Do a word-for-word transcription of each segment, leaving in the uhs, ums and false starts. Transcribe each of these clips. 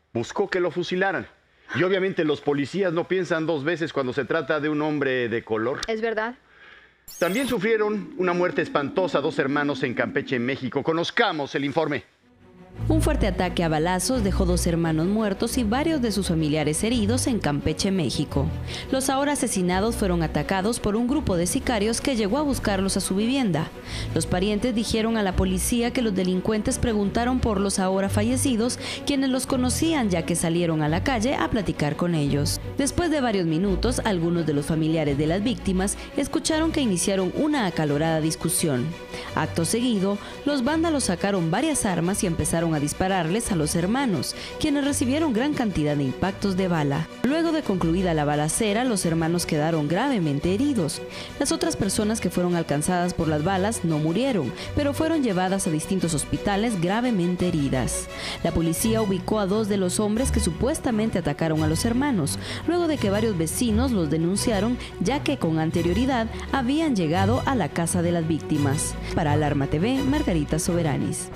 buscó que lo fusilaran. Y obviamente los policías no piensan dos veces cuando se trata de un hombre de color. Es verdad. También sufrieron una muerte espantosa dos hermanos en Campeche, México. Conozcamos el informe. Un fuerte ataque a balazos dejó dos hermanos muertos y varios de sus familiares heridos en Campeche, México. Los ahora asesinados fueron atacados por un grupo de sicarios que llegó a buscarlos a su vivienda. Los parientes dijeron a la policía que los delincuentes preguntaron por los ahora fallecidos, quienes los conocían ya que salieron a la calle a platicar con ellos. Después de varios minutos, algunos de los familiares de las víctimas escucharon que iniciaron una acalorada discusión. Acto seguido, los vándalos sacaron varias armas y empezaron a dispararles a los hermanos, quienes recibieron gran cantidad de impactos de bala. Luego de concluida la balacera, los hermanos quedaron gravemente heridos. Las otras personas que fueron alcanzadas por las balas no murieron, pero fueron llevadas a distintos hospitales gravemente heridas. La policía ubicó a dos de los hombres que supuestamente atacaron a los hermanos, luego de que varios vecinos los denunciaron, ya que con anterioridad habían llegado a la casa de las víctimas. Para Alarma T V, Margarita Soberanis.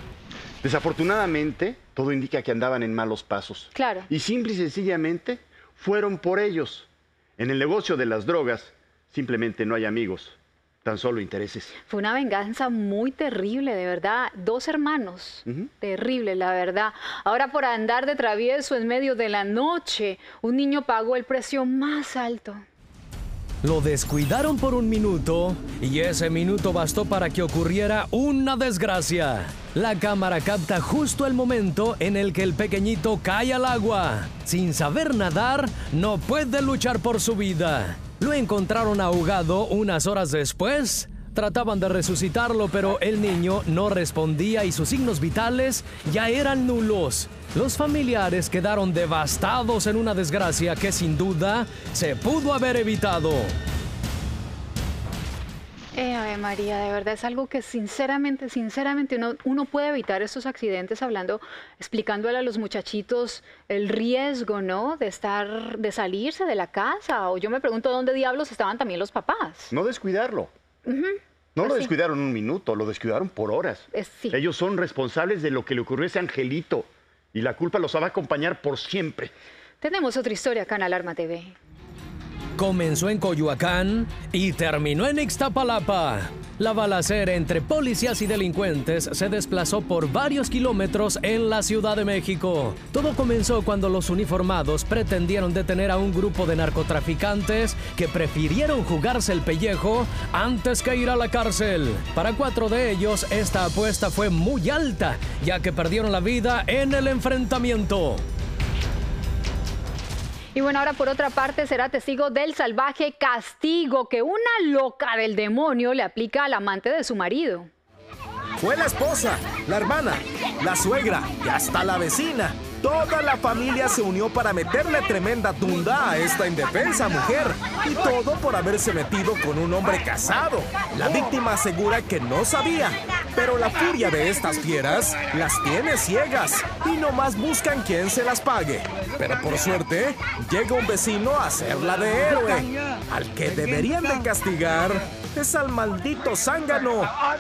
Desafortunadamente, todo indica que andaban en malos pasos. Claro. Y simple y sencillamente fueron por ellos. En el negocio de las drogas, simplemente no hay amigos, tan solo intereses. Fue una venganza muy terrible, de verdad. Dos hermanos. Uh-huh. Terrible, la verdad. Ahora, por andar de travieso en medio de la noche, un niño pagó el precio más alto. Lo descuidaron por un minuto y ese minuto bastó para que ocurriera una desgracia. La cámara capta justo el momento en el que el pequeñito cae al agua. Sin saber nadar, no puede luchar por su vida. Lo encontraron ahogado unas horas después. Trataban de resucitarlo, pero el niño no respondía y sus signos vitales ya eran nulos. Los familiares quedaron devastados en una desgracia que sin duda se pudo haber evitado. Eh, Ave María, de verdad es algo que sinceramente, sinceramente uno, uno puede evitar estos accidentes hablando, explicándole a los muchachitos el riesgo, ¿no? De estar, de salirse de la casa. O yo me pregunto dónde diablos estaban también los papás. No descuidarlo. Uh-huh. No pues lo sí. descuidaron un minuto, lo descuidaron por horas. Es, sí. Ellos son responsables de lo que le ocurrió a ese angelito. Y la culpa los va a acompañar por siempre. Tenemos otra historia acá en Alarma T V. Comenzó en Coyoacán y terminó en Ixtapalapa. La balacera entre policías y delincuentes se desplazó por varios kilómetros en la Ciudad de México. Todo comenzó cuando los uniformados pretendieron detener a un grupo de narcotraficantes que prefirieron jugarse el pellejo antes que ir a la cárcel. Para cuatro de ellos, esta apuesta fue muy alta, ya que perdieron la vida en el enfrentamiento. Y bueno, ahora por otra parte será testigo del salvaje castigo que una loca del demonio le aplica al amante de su marido. Fue la esposa, la hermana, la suegra y hasta la vecina. Toda la familia se unió para meterle tremenda tunda a esta indefensa mujer. Y todo por haberse metido con un hombre casado. La víctima asegura que no sabía. Pero la furia de estas fieras las tiene ciegas y nomás buscan quien se las pague. Pero por suerte, llega un vecino a hacerla de héroe. Al que deberían de castigar es al maldito zángano.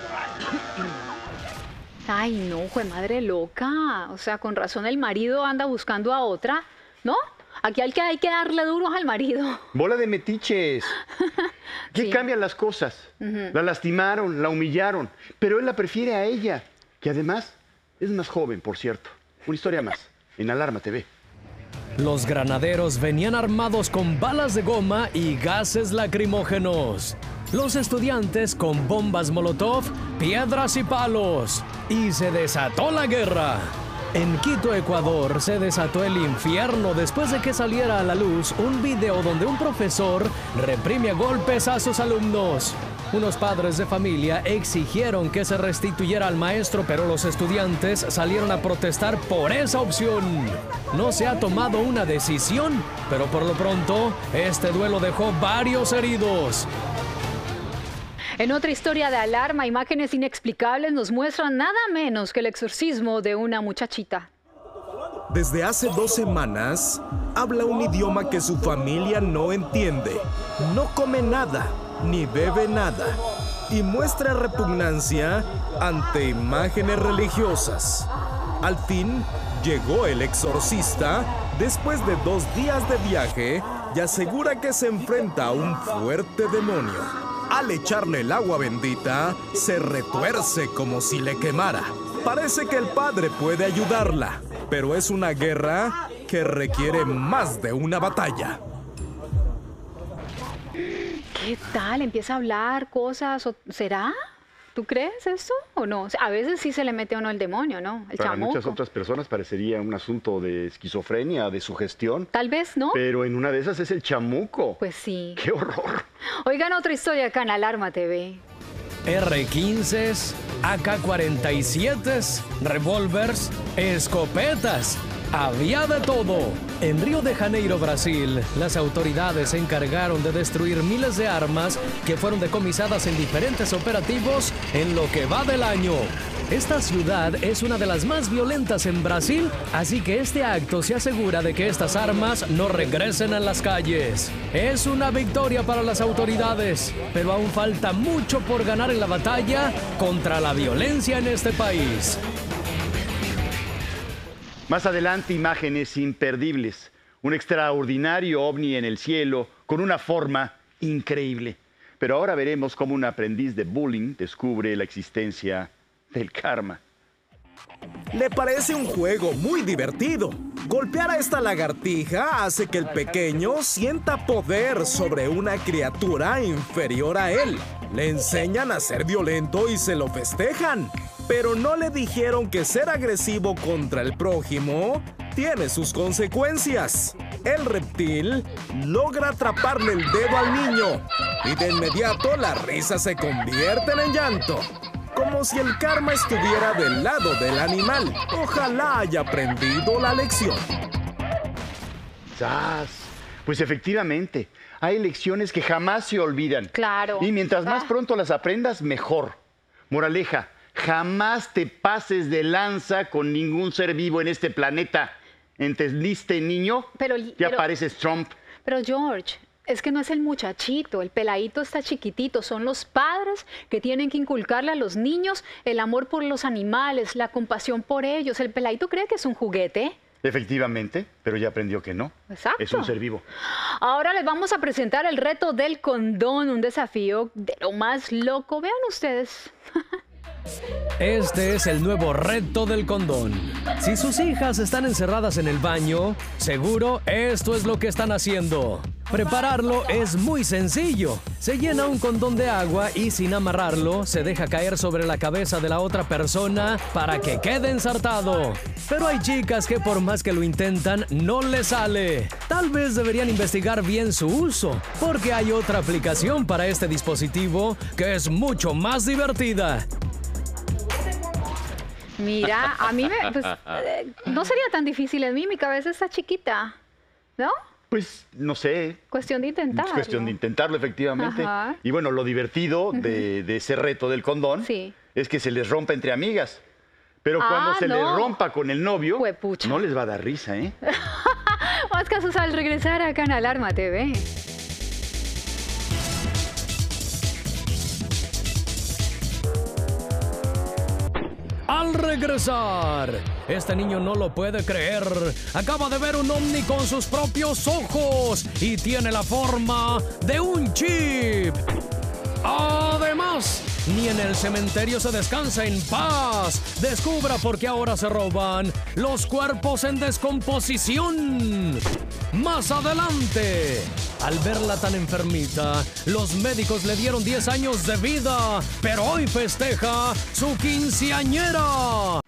Ay, no, fue madre loca. O sea, con razón el marido anda buscando a otra, ¿no? Aquí hay que, hay que darle duros al marido. Bola de metiches. ¿Qué sí. cambian las cosas? Uh-huh. La lastimaron, la humillaron, pero él la prefiere a ella, que además es más joven, por cierto. Una historia más, en Alarma T V. Los granaderos venían armados con balas de goma y gases lacrimógenos. Los estudiantes con bombas molotov, piedras y palos. Y se desató la guerra. En Quito, Ecuador, se desató el infierno después de que saliera a la luz un video donde un profesor reprime a golpes a sus alumnos. Unos padres de familia exigieron que se restituyera al maestro, pero los estudiantes salieron a protestar por esa opción. No se ha tomado una decisión, pero por lo pronto, este duelo dejó varios heridos. En otra historia de alarma, imágenes inexplicables nos muestran nada menos que el exorcismo de una muchachita. Desde hace dos semanas, habla un idioma que su familia no entiende. No come nada, ni bebe nada. Y muestra repugnancia ante imágenes religiosas. Al fin, llegó el exorcista después de dos días de viaje y asegura que se enfrenta a un fuerte demonio. Al echarle el agua bendita, se retuerce como si le quemara. Parece que el padre puede ayudarla, pero es una guerra que requiere más de una batalla. ¿Qué tal? Empieza a hablar cosas. ¿Será? ¿Tú crees eso o no? O sea, a veces sí se le mete a uno el demonio, ¿no? El Para chamuco. muchas otras personas parecería un asunto de esquizofrenia, de sugestión. Tal vez, ¿no? Pero en una de esas es el chamuco. Pues sí. ¡Qué horror! Oigan, otra historia acá en Alarma T V. erre quince, A K cuarenta y siete, revólveres, escopetas. Había de todo. En Río de Janeiro, Brasil, las autoridades se encargaron de destruir miles de armas que fueron decomisadas en diferentes operativos en lo que va del año. Esta ciudad es una de las más violentas en Brasil, así que este acto se asegura de que estas armas no regresen a las calles. Es una victoria para las autoridades, pero aún falta mucho por ganar en la batalla contra la violencia en este país. Más adelante, imágenes imperdibles. Un extraordinario ovni en el cielo con una forma increíble. Pero ahora veremos cómo un aprendiz de bullying descubre la existencia del karma. Le parece un juego muy divertido. Golpear a esta lagartija hace que el pequeño sienta poder sobre una criatura inferior a él. Le enseñan a ser violento y se lo festejan. Pero no le dijeron que ser agresivo contra el prójimo tiene sus consecuencias. El reptil logra atraparle el dedo al niño y de inmediato las risas se convierten en llanto. Como si el karma estuviera del lado del animal. Ojalá haya aprendido la lección. ¡Zas! Pues efectivamente, hay lecciones que jamás se olvidan. Claro. Y mientras más Ah. pronto las aprendas, mejor. Moraleja, jamás te pases de lanza con ningún ser vivo en este planeta. ¿Entendiste, niño? Pero- ya pero- pareces Trump. Pero George, es que no es el muchachito, el peladito está chiquitito, son los padres que tienen que inculcarle a los niños el amor por los animales, la compasión por ellos. El peladito cree que es un juguete. Efectivamente, pero ya aprendió que no. Exacto. Es un ser vivo. Ahora les vamos a presentar el reto del condón, un desafío de lo más loco. Vean ustedes. Este es el nuevo reto del condón. Si sus hijas están encerradas en el baño, seguro esto es lo que están haciendo. Prepararlo es muy sencillo. Se llena un condón de agua y sin amarrarlo, se deja caer sobre la cabeza de la otra persona para que quede ensartado. Pero hay chicas que por más que lo intentan, no les sale. Tal vez deberían investigar bien su uso, porque hay otra aplicación para este dispositivo que es mucho más divertida. Mira, a mí me, pues, eh, no sería tan difícil en mí, mi cabeza está chiquita, ¿no? Pues, no sé. Cuestión de intentar. Es cuestión de intentarlo, efectivamente. Ajá. Y bueno, lo divertido de, de ese reto del condón Sí. es que se les rompa entre amigas. Pero Ah, cuando se no. les rompa con el novio, Juepucha. no les va a dar risa, ¿eh? Más casos al regresar acá en Alarma T V. Al regresar, este niño no lo puede creer. Acaba de ver un ovni con sus propios ojos y tiene la forma de un chip. Además, ni en el cementerio se descansa en paz. Descubra por qué ahora se roban los cuerpos en descomposición. Más adelante, al verla tan enfermita, los médicos le dieron diez años de vida, pero hoy festeja su quinceañera.